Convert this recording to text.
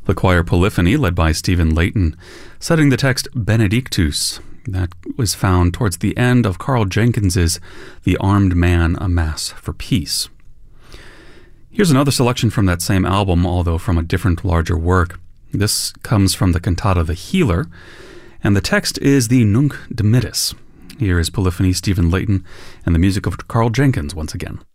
The choir Polyphony, led by Stephen Layton, setting the text Benedictus, that was found towards the end of Carl Jenkins's The Armed Man, a Mass for Peace. Here's another selection from that same album, although from a different, larger work. This comes from the cantata The Healer, and the text is the Nunc Dimittis. Here is Polyphony, Stephen Layton, and the music of Carl Jenkins once again.